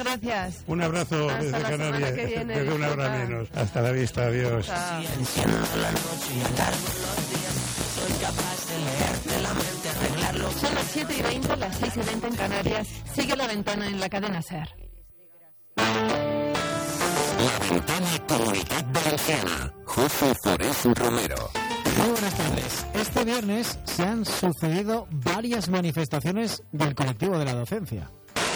gracias. Un abrazo desde Canarias, desde una hora menos. Hasta la vista, adiós. Son las 7:20, las 6:20 en Canarias. Sigue La Ventana en la cadena SER. La Ventana Comunitat Valenciana. José Forés Romero. Muy buenas tardes. Este viernes se han sucedido varias manifestaciones del colectivo de la docencia.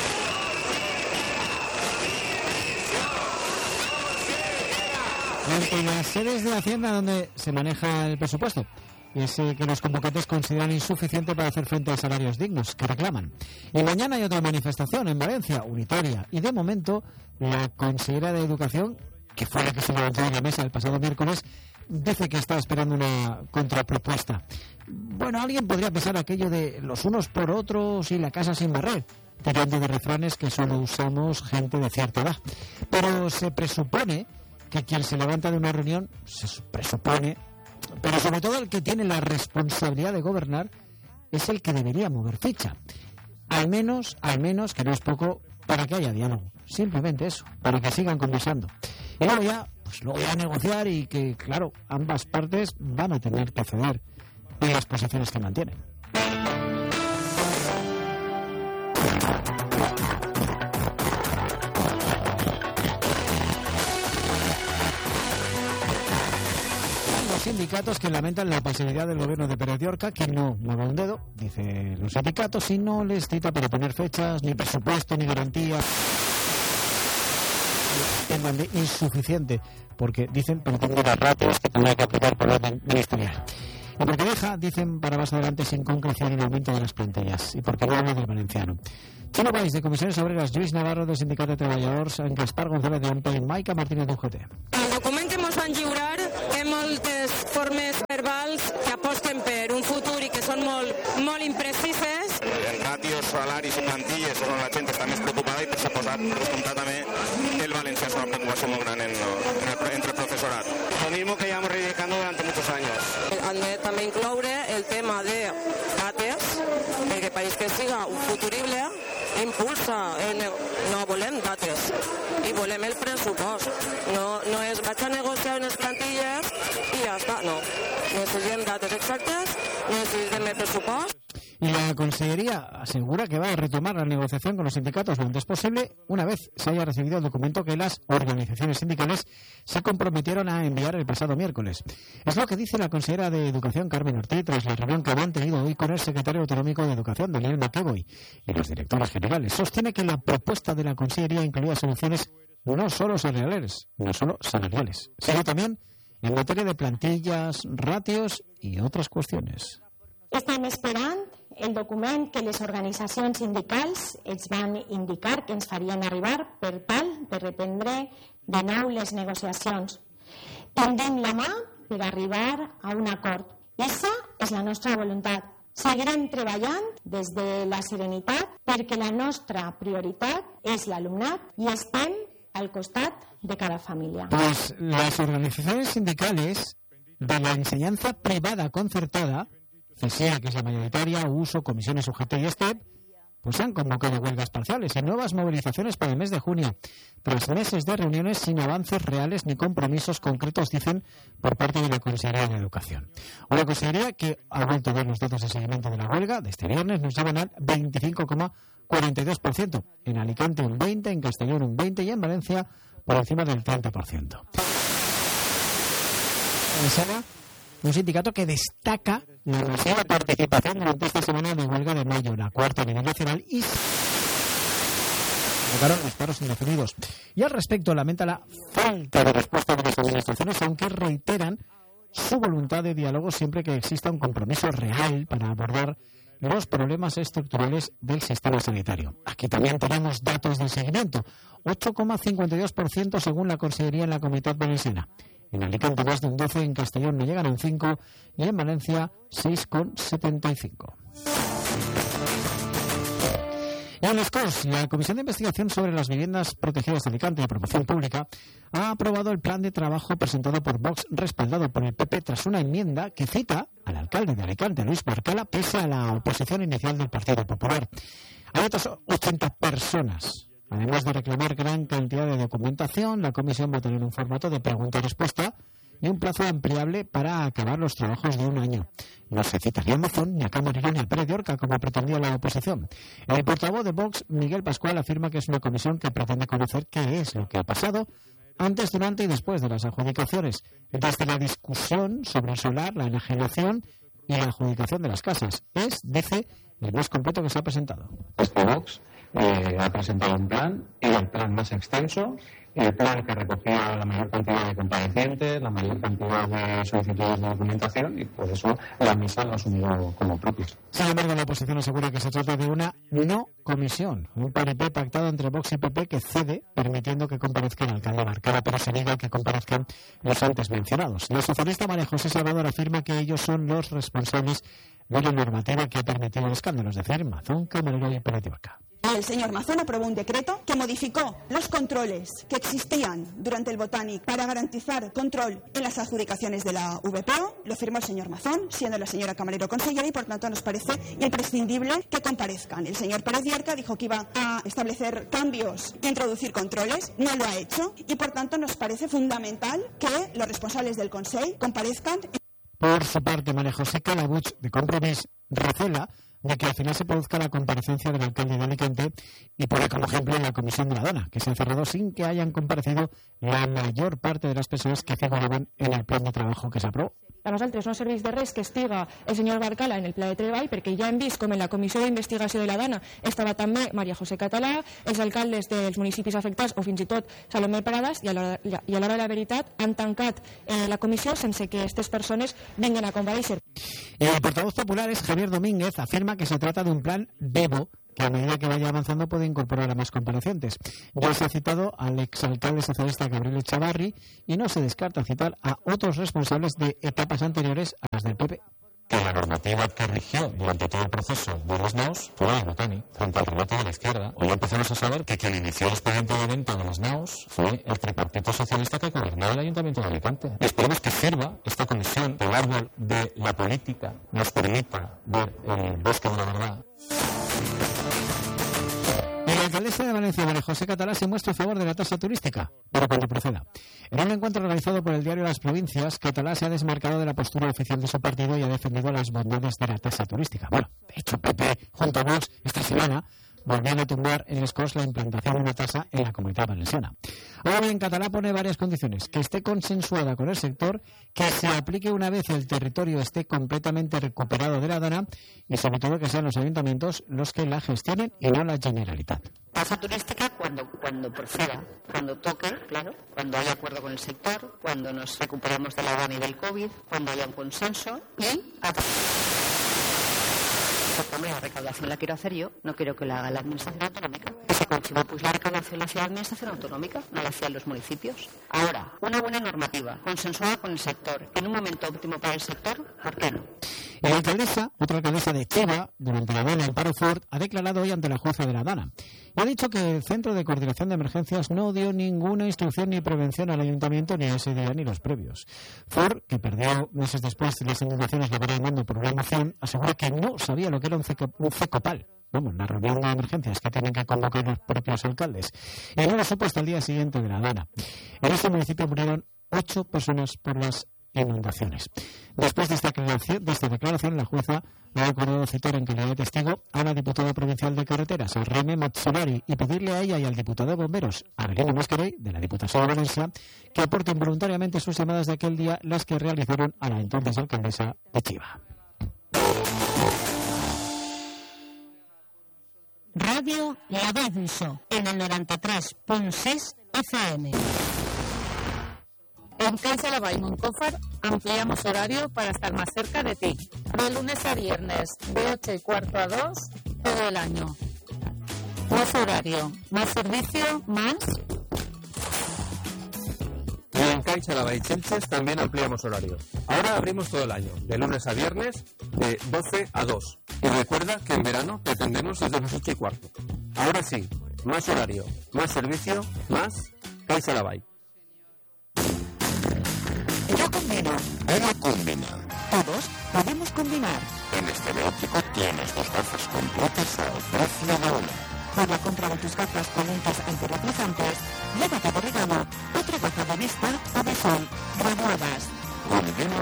En las sedes de Hacienda donde se maneja el presupuesto, y es que los convocantes consideran insuficiente para hacer frente a salarios dignos que reclaman. Y mañana hay otra manifestación en Valencia, unitaria, y de momento la consejera de Educación, que fue la que se levantó de la mesa el pasado miércoles, dice que está esperando una contrapropuesta. Bueno, alguien podría pensar aquello de los unos por otros y la casa sin barrer, tirando de refranes que solo usamos gente de cierta edad. Pero se presupone que quien se levanta de una reunión, se presupone, pero sobre todo el que tiene la responsabilidad de gobernar, es el que debería mover ficha. Al menos, que no es poco, para que haya diálogo. Simplemente eso, para que sigan conversando. Y luego ya negociar y que, claro, ambas partes van a tener que ceder en las posiciones que mantienen. Sindicatos que lamentan la pasividad del gobierno de Pérez Llorca, que no mueve un dedo, dicen los sindicatos, y no les cita para poner fechas, ni presupuesto, ni garantías. Tengan de insuficiente, porque dicen, pero tengo las ratios que tendrá que aplicar por orden ministerial. Y porque deja, dicen, para más adelante sin concreción el aumento de las plantillas. Y porque no habla del valenciano. Chino Valls, de Comisiones Obreras, Lluís Navarro, del Sindicat de Treballadors, en Gaspar González de AMPE i Maica Martínez d'UGT. El document que ens van lliurar té moltes formes verbals que aposten per un futur i que són molt imprecises. En ràtios, salaris i plantilles és on la gent està més preocupada i per s'ha posat descomptadament el valencià és una preocupació molt gran entre el profesorat. Lo mismo que llevamos reivindicando durante muchos años. Han de també incloure el tema de dates, perquè país que siga un futurible impulsa, no volem dates i volem el pressupost, no és vaig a negociar unes plantilles i ja està, no, necessitem dates exactes, necessitem el pressupost. Y la Consellería asegura que va a retomar la negociación con los sindicatos lo antes posible, una vez se haya recibido el documento que las organizaciones sindicales se comprometieron a enviar el pasado miércoles. Es lo que dice la consejera de Educación, Carmen Ortiz, tras la reunión que han tenido hoy con el secretario autonómico de Educación, Daniel McEvoy, y los directores generales. Sostiene que la propuesta de la Consellería incluía soluciones no solo salariales, sino también en materia de plantillas, ratios y otras cuestiones. Estem esperant el document que les organitzacions sindicals ens van indicar que ens farien arribar per tal de reprendre de nou les negociacions. Tendem la mà per arribar a un acord. Esa és la nostra voluntat. Seguirem treballant des de la serenitat perquè la nostra prioritat és l'alumnat i estem al costat de cada família. Pues las organizaciones sindicales de la enseñanza privada concertada, CESIA, que es la mayoritaria, USO, Comisiones UGT y STEP, pues han convocado huelgas parciales y nuevas movilizaciones para el mes de junio, tras meses de reuniones sin avances reales ni compromisos concretos, dicen, por parte de la Consellería de Educación. Una Consellería que ha vuelto a ver los datos de seguimiento de la huelga de este viernes, nos llevan al 25,42%. En Alicante un 20%, en Castellón un 20% y en Valencia por encima del 30%. En Sena, un sindicato que destaca la demasiada participación durante esta semana de huelga de mayo, la cuarta a nivel nacional, y convocaron los paros indefinidos. Y al respecto lamenta la falta de respuesta de las administraciones, aunque reiteran su voluntad de diálogo siempre que exista un compromiso real para abordar los problemas estructurales del sistema sanitario. Aquí también tenemos datos del seguimiento. 8,52% según la Consellería en la Comunitat Valenciana. En Alicante más de un 12%, en Castellón no llegan a un 5% y en Valencia 6,75%. En Les Corts, la Comisión de Investigación sobre las Viviendas Protegidas de Alicante y Promoción Pública ha aprobado el plan de trabajo presentado por Vox, respaldado por el PP, tras una enmienda que cita al alcalde de Alicante, Luis Barcala, pese a la oposición inicial del Partido Popular. Hay otras 80 personas Además de reclamar gran cantidad de documentación, la comisión va a tener un formato de pregunta y respuesta y un plazo ampliable para acabar los trabajos de un año. No se citaría a Mazón, ni a Camarero, ni a Pérez de Orca, como pretendía la oposición. El portavoz de Vox, Miguel Pascual, afirma que es una comisión que pretende conocer qué es lo que ha pasado antes, durante y después de las adjudicaciones, desde la discusión sobre el solar, la enajenación y la adjudicación de las casas. Es, dice, el más completo que se ha presentado. Vox ha presentado un plan, era el plan más extenso, el plan que recogía la mayor cantidad de comparecientes, la mayor cantidad de solicitudes de documentación, y por eso la mesa lo ha asumido como propio. Sin embargo, la oposición asegura que se trata de una no comisión, un paripé pactado entre Vox y PP que cede, permitiendo que comparezca el alcalde Barcala, pero se niega que comparezcan los antes mencionados. La socialista María José Salvador afirma que ellos son los responsables de la normativa que ha permitido el escándalo, es decir, Mazón, Camarero y Pérez de Orca. El señor Mazón aprobó un decreto que modificó los controles que existían durante el Botánic para garantizar control en las adjudicaciones de la VPO. Lo firmó el señor Mazón, siendo la señora Camarero consejera, y por tanto nos parece imprescindible que comparezcan. El señor Pérez de Orca dijo que iba a establecer cambios e introducir controles, no lo ha hecho, y por tanto nos parece fundamental que los responsables del Consell comparezcan. Por su parte, María José Calabuch, de Compromís, recela de que al final se produzca la comparecencia del alcalde de Alicante y pone como ejemplo en la comisión de la Dona, que se ha cerrado sin que hayan comparecido la mayor parte de las personas que figuraban en el plan de trabajo que se aprobó. A nosaltres no serveix de res que estiga el senyor Barcala en el pla de treball, perquè ja hem vist com en la comissió d'investigació de la Dana estava també María José Català, els alcaldes dels municipis afectats o fins i tot Salomé Paradas, i a l'hora de la veritat han tancat la comissió sense que aquestes persones vengan a comparèixer. El portavoz popular es Javier Domínguez, afirma que se trata de un plan Bebo, que a medida que vaya avanzando puede incorporar a más comparecientes. Ya se ha citado al exalcalde socialista Gabriel Echavarri y no se descarta citar a otros responsables de etapas anteriores a las del PP. Que la normativa que rigió durante todo el proceso de los NAOS fue la Botánic, frente al relato de la izquierda. Hoy empezamos a saber que quien inició el expediente de venta de las NAOS fue el tripartito socialista que gobernaba el Ayuntamiento de Alicante. Esperemos que sirva esta comisión, el árbol de la política, nos permita ver el bosque de la verdad. La alcaldesa de Valencia, María José Català, se muestra a favor de la tasa turística, pero cuando proceda. En un encuentro organizado por el diario Las Provincias, Català se ha desmarcado de la postura oficial de su partido y ha defendido las bondades de la tasa turística. Bueno, de hecho, PP, junto a Vox, esta semana volvían a tumbar en les Corts la implantación de una tasa en la Comunitat Valenciana. Ahora bien, Català pone varias condiciones: que esté consensuada con el sector, que se aplique una vez el territorio esté completamente recuperado de la Dana y sobre todo que sean los ayuntamientos los que la gestionen y no la Generalitat. Tasa turística cuando proceda, cuando toque, claro, cuando haya acuerdo con el sector, cuando nos recuperemos de la Dana y del COVID, cuando haya un consenso y la recaudación la quiero hacer yo, no quiero que la haga la Administración Autonómica. Ese conchivo, pues la recaudación la hacía la Administración Autonómica, no la hacían los municipios. Ahora, una buena normativa, consensuada con el sector, en un momento óptimo para el sector, ¿por qué no? La alcaldesa, otra alcaldesa de Chiva, durante la Dana, Amparo Ford, ha declarado hoy ante la jueza de la Dana y ha dicho que el Centro de Coordinación de Emergencias no dio ninguna instrucción ni prevención al ayuntamiento ni ese día ni los previos. Ford, que perdió meses después de las inundaciones de Vera del Mundo por una emoción, asegura que no sabía lo que era un FECOPAL. Vamos, la reunión de emergencias que tienen que convocar los propios alcaldes. Y no lo supo hasta el día siguiente de la Dana. En este municipio murieron 8 personas por las inundaciones. Después de esta declaración, la jueza ha acordado citar en calidad de testigo a la diputada provincial de Carreteras, a Reme Matsolari, y pedirle a ella y al diputado de Bomberos, Avelino Mascarell, de la Diputación de Valencia, que aporten voluntariamente sus llamadas de aquel día, las que realizaron a la entonces alcaldesa de Chiva. Radio La Voz d'Uso, en el 93.6 FM. En Caixa Lavall Moncófar ampliamos horario para estar más cerca de ti. De lunes a viernes, de 8:15 a 2, todo el año. Más horario, más servicio, más... Y en Caixa Lavall Chelches también ampliamos horario. Ahora abrimos todo el año, de lunes a viernes, de 12 a 2. Y recuerda que en verano te atendemos desde las 8:15. Ahora sí, más horario, más servicio, más Caixa Lavall. Ella combina. Todos podemos combinar. En Estereótico tienes 2 gafas completas al precio de una. Por la compra de tus gafas con lentes antirreflejantes, llévate de regalo otra gafa de vista o de sol graduadas. Olivino